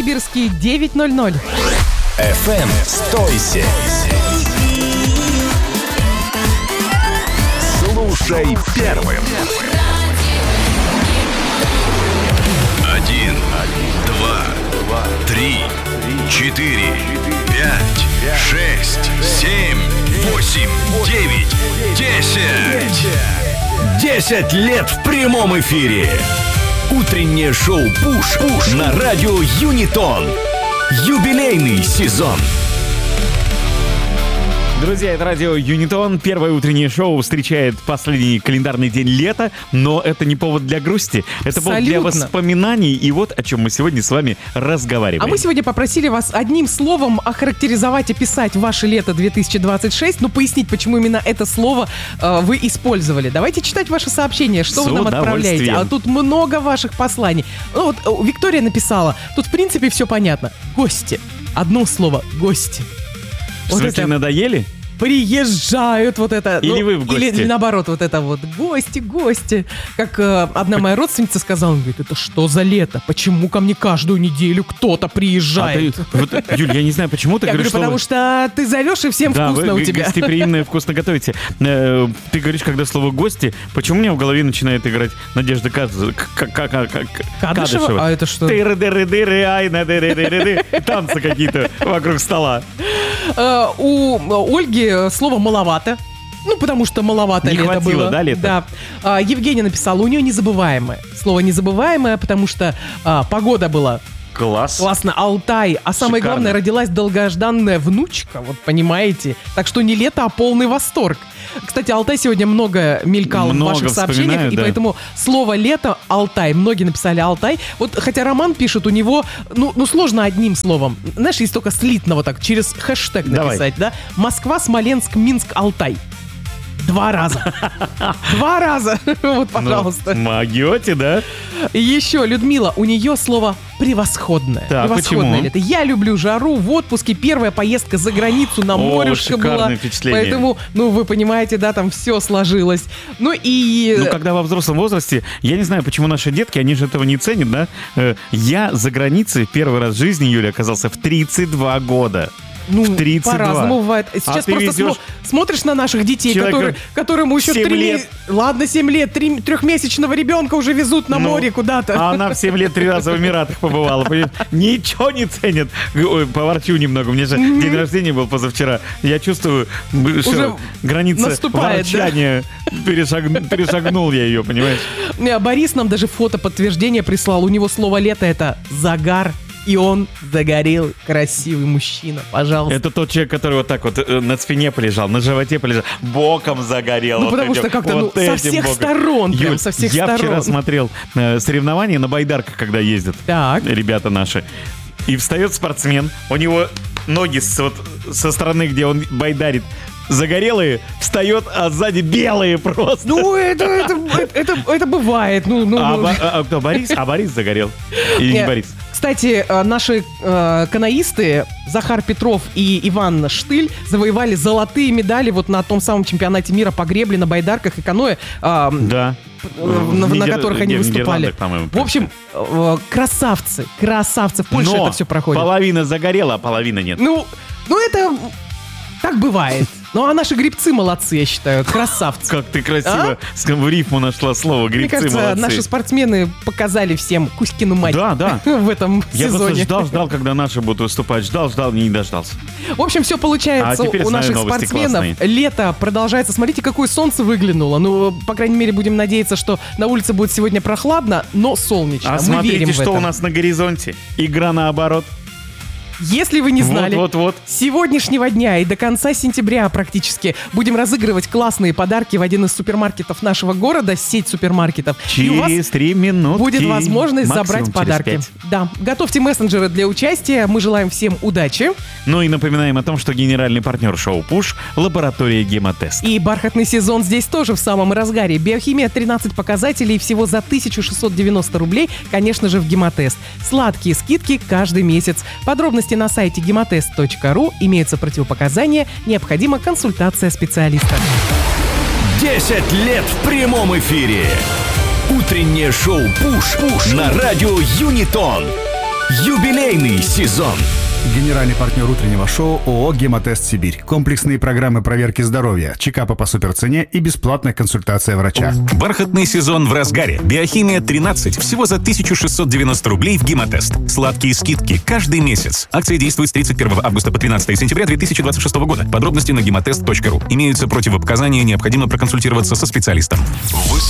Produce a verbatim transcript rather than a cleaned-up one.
Новосибирске девять ноль ноль. эф эм «Стойся». Слушай первым. Один, два, три, четыре, пять, шесть, семь, восемь, девять, десять. Десять лет в прямом эфире. Утреннее шоу «Пуш» Пуш на радио Юнитон. Юбилейный сезон. Друзья, это радио Юнитон. Первое утреннее шоу встречает последний календарный день лета, но это не повод для грусти. Это Абсолютно. повод для воспоминаний. И вот о чем мы сегодня с вами разговариваем. А мы сегодня попросили вас одним словом охарактеризовать, описать ваше лето две тысячи двадцать шесть, ну, пояснить, почему именно это слово э, вы использовали. Давайте читать ваши сообщения, что С вы нам отправляете. удовольствием. А тут много ваших посланий. Ну, вот э, Виктория написала, тут, в принципе, все понятно. Гости. Одно слово. Гости. В смысле, надоели? Приезжают вот это. Или ну, вы в гости? Или наоборот, вот это вот. Гости, гости. Как э, одна моя родственница сказала, она говорит, это что за лето? Почему ко мне каждую неделю кто-то приезжает? А ты, вот, Юль, я не знаю, почему ты Я говоришь, говорю, потому что... что ты зовешь, и всем Да, вкусно вы у тебя. гостеприимно и вкусно готовите. Э, Ты говоришь, когда слово «гости», почему у меня в голове начинает играть Надежда Каз- К- К- К- К- Кадышева? А это что? Тыры-дыры-дыры, ай, на-дыры-дыры-дыры. Танцы какие-то вокруг стола. Э, У Ольги слово «маловато». Ну, потому что маловато Не лето хватило, было. да, лета? Да. А, Евгения написала, у нее незабываемое. Слово «незабываемое», потому что а, погода была Класс. классно, Алтай. А самое Шикарно. главное, родилась долгожданная внучка, вот понимаете. Так что не лето, а полный восторг. Кстати, Алтай сегодня много мелькал Много в ваших сообщениях, вспоминаю, и да. поэтому слово «лето» — Алтай. Многие написали Алтай. Вот хотя Роман пишет, у него, ну, ну сложно одним словом. Знаешь, есть только слитно вот так, через хэштег Давай. написать, да? Москва, Смоленск, Минск, Алтай. Два раза. Два раза. Вот, пожалуйста. Ну, могете, да? И еще, Людмила, у нее слово «превосходное». Так, Превосходное почему? лето. Я люблю жару, в отпуске, первая поездка за границу на О, морюшко была. шикарное впечатление. Поэтому, ну, вы понимаете, да, там все сложилось. Ну и... Ну, когда во взрослом возрасте, я не знаю, почему наши детки, они же этого не ценят, да? Э, Я за границей первый раз в жизни, Юля, оказался в тридцать два года. Ну, в тридцать два. по-разному бывает. Сейчас ты просто везешь смо- смотришь на наших детей, человека которые, которым еще семь три... лет. Ладно, семь лет, три... трехмесячного ребенка уже везут на Ну, море куда-то. А она в семь лет три раза в Эмиратах побывала. Понимаешь? Ничего не ценят. Ой, поворчу немного. У меня же день рождения был позавчера. Я чувствую, что Уже граница наступает, да? ворчания. Перешаг- Перешагнул я ее, понимаешь? Не, Борис нам даже фото подтверждения прислал. У него слово «лето» — это «загар». И он загорел, красивый мужчина, пожалуйста. Это тот человек, который вот так вот э, на спине полежал, на животе полежал, боком загорел. Ну, вот потому этим, что как-то, вот ну, со этим всех боком. сторон, прям Юль, со всех я сторон. вчера смотрел э, соревнования на байдарках, когда ездят Так. ребята наши. И встает спортсмен, у него ноги с, вот, со стороны, где он байдарит, загорелые, встает, а сзади белые просто. Ну, это, это, это, это, это бывает. Ну, ну, а, ну. Бо- а- а кто, Борис? А Борис загорел. Или не Не, Борис? Кстати, э, наши э, каноисты Захар Петров и Иван Штыль завоевали золотые медали вот на том самом чемпионате мира по гребле на байдарках и каноэ. э, Да. на, В на Нидер- которых они где, в выступали. Нидерландах, по-моему. В общем, э, красавцы, красавцы. В Польше Но это все проходит. половина загорела, а половина нет. Ну, ну это так бывает. Ну, а наши гребцы молодцы, я считаю, красавцы. Как ты красиво с- в рифму нашла слово. Мне Гребцы кажется, молодцы. наши спортсмены показали всем Кузькину мать Да, да. в этом Я просто сезоне. ждал, ждал, когда наши будут выступать. Ждал, ждал, не дождался. В общем, все получается А теперь у знаю наших новости спортсменов. классные. Лето продолжается. Смотрите, какое солнце выглянуло. Ну, по крайней мере, будем надеяться, что на улице будет сегодня прохладно, но солнечно. А Мы смотрите, верим в что это. у нас на горизонте. Игра наоборот. Если вы не знали, Вот-вот-вот. с сегодняшнего дня и до конца сентября практически будем разыгрывать классные подарки в один из супермаркетов нашего города, сеть супермаркетов. И у вас Через три минутки. будет возможность Максимум забрать через подарки. пять. Да, готовьте мессенджеры для участия. Мы желаем всем удачи. Ну и напоминаем о том, что генеральный партнер шоу «Пуш» — лаборатория «Гемотест». И бархатный сезон здесь тоже в самом разгаре. Биохимия тринадцать показателей всего за тысяча шестьсот девяносто рублей, конечно же, в Гемотест. Сладкие скидки каждый месяц. Подробности на сайте гемотест точка ру. Имеются противопоказания. Необходима консультация специалиста. десять лет в прямом эфире. Утреннее шоу «Пуш» Пуш на радио Юнитон. Юбилейный сезон. Генеральный партнер утреннего шоу ООО «Гемотест Сибирь». Комплексные программы проверки здоровья, чекапа по суперцене и бесплатная консультация врача. Бархатный сезон в разгаре. Биохимия тринадцать. Всего за тысячу шестьсот девяносто рублей в Гемотест. Сладкие скидки каждый месяц. Акция действует с тридцать первого августа по тринадцатое сентября две тысячи двадцать шестого года. Подробности на гемотест точка ру. Имеются противопоказания, необходимо проконсультироваться со специалистом.